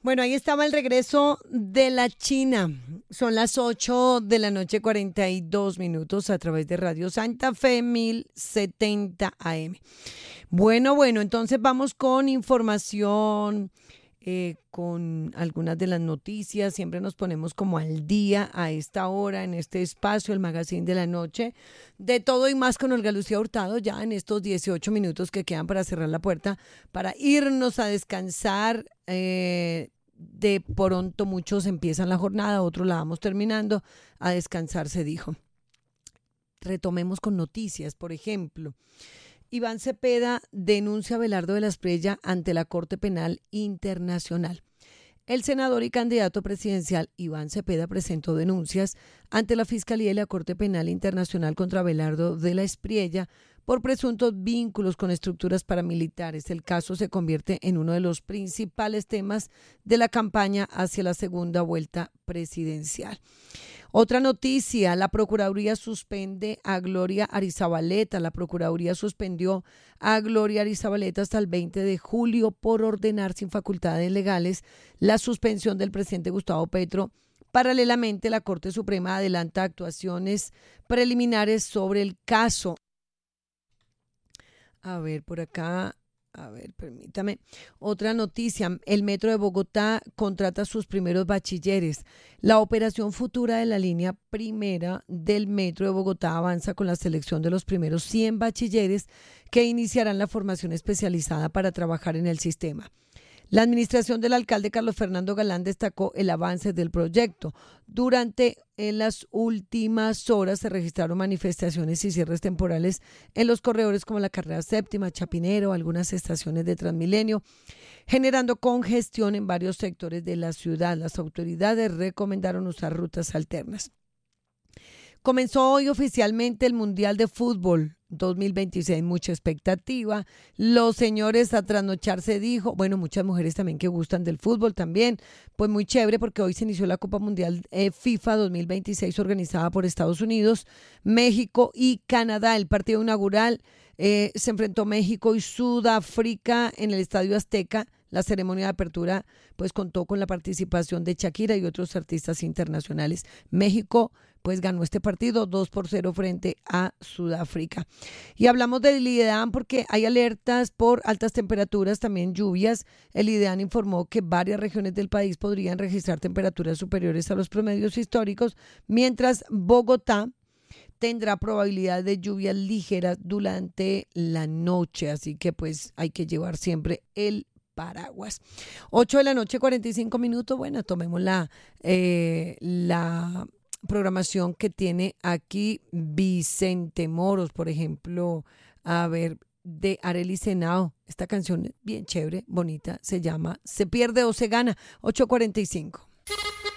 Bueno, ahí estaba el regreso de la China. Son las 8 de la noche, 42 minutos a través de Radio Santa Fe 1070 AM. Bueno, entonces vamos con información, con algunas de las noticias. Siempre nos ponemos como al día a esta hora, en este espacio, el Magazine de la Noche. De todo y más con Olga Lucía Hurtado, ya en estos 18 minutos que quedan para cerrar la puerta, para irnos a descansar. De pronto muchos empiezan la jornada, otros la vamos terminando. A descansar, se dijo. Retomemos con noticias, por ejemplo. Iván Cepeda denuncia a Abelardo de la Espriella ante la Corte Penal Internacional. El senador y candidato presidencial Iván Cepeda presentó denuncias ante la Fiscalía y la Corte Penal Internacional contra Abelardo de la Espriella por presuntos vínculos con estructuras paramilitares. El caso se convierte en uno de los principales temas de la campaña hacia la segunda vuelta presidencial. Otra noticia, la Procuraduría suspende a Gloria Arizabaleta. La Procuraduría suspendió a Gloria Arizabaleta hasta el 20 de julio por ordenar sin facultades legales la suspensión del presidente Gustavo Petro. Paralelamente, la Corte Suprema adelanta actuaciones preliminares sobre el caso. A ver, por acá, permítame. Otra noticia, el Metro de Bogotá contrata a sus primeros bachilleres. La operación futura de la línea primera del Metro de Bogotá avanza con la selección de los primeros 100 bachilleres que iniciarán la formación especializada para trabajar en el sistema. La administración del alcalde Carlos Fernando Galán destacó el avance del proyecto. Durante las últimas horas se registraron manifestaciones y cierres temporales en los corredores como la Carrera Séptima, Chapinero, algunas estaciones de Transmilenio, generando congestión en varios sectores de la ciudad. Las autoridades recomendaron usar rutas alternas. Comenzó hoy oficialmente el Mundial de Fútbol 2026, mucha expectativa. Los señores a trasnochar, se dijo. Bueno, muchas mujeres también que gustan del fútbol también. Pues muy chévere porque hoy se inició la Copa Mundial FIFA 2026 organizada por Estados Unidos, México y Canadá. El partido inaugural se enfrentó México y Sudáfrica en el Estadio Azteca. La ceremonia de apertura pues contó con la participación de Shakira y otros artistas internacionales. México pues ganó este partido 2-0 frente a Sudáfrica. Y hablamos del IDEAM porque hay alertas por altas temperaturas, también lluvias. El IDEAM informó que varias regiones del país podrían registrar temperaturas superiores a los promedios históricos, mientras Bogotá tendrá probabilidad de lluvias ligeras durante la noche. Así que pues hay que llevar siempre el paraguas. 8 de la noche, 45 minutos. Bueno, tomemos la programación que tiene aquí Vicente Moros, por ejemplo, a ver, de Arely Senao. Esta canción es bien chévere, bonita, se llama Se pierde o se gana, 8:45.